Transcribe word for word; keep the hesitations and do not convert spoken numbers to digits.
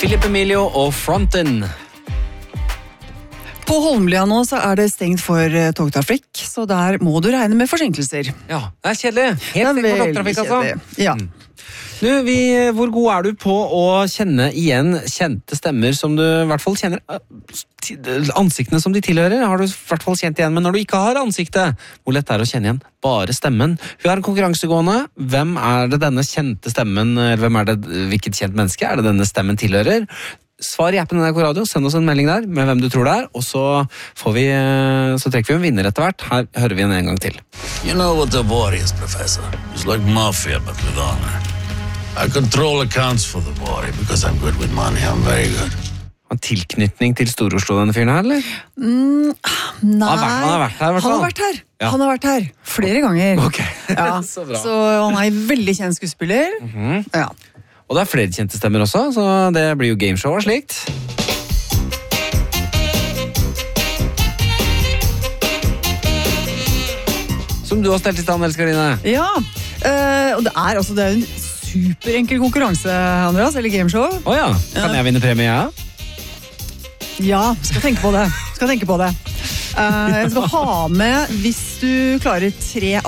Philip Emilio og Fronten. På Holmlia nå så er det stengt for uh, togtrafikk, så der må du regne med forsinkelser. Ja, det er kjedelig. Helt stengt for togtrafikk, altså. Ja. Mm. Du, vi, hvor god er du på å kjenne igjen kjente stemmer som du i hvert fall kjenner ansiktene som de tilhører, har du i hvert fall kjent igjen, men når du ikke har ansiktet, hvor lett er det å kjenne igjen bare stemmen? Vi har en konkurransegående. Hvem er det denne kjente stemmen, eller hvem er det, hvilket kjent menneske er det denne stemmen tilhører? Svar i appen N R K Radio, send oss en melding der med hvem du tror det er, og så, får vi, så trekker vi en vinner etter hvert. Her hører vi en en gang til. You know what the war is, Professor? It's like mafia, but with honor. I control accounts for the war because I'm good with money. I'm very good. Har tilknytning til Stor-Oslo, denne fyren her, eller? Mm, nei. Han har vært, han har vært her, i hvert fall. Han har vært her. Ja. Han har vært her flere ganger. Ok, Ja. så bra. Så han er en veldig kjent skuespiller. Mhm. Ja. Og det er flere kjente stemmer også, så det blir jo gameshow og slikt. Som du har stelt i stand, Elskarine. Ja, øh, og det er, altså, det er jo en superenkel konkurranse, Andreas, eller gameshow. Åja, kan jeg vinne premie, ja? Ja, skal tenke på det. Skal tenke på det. Uh, jeg skal ha med, hvis du klarer tre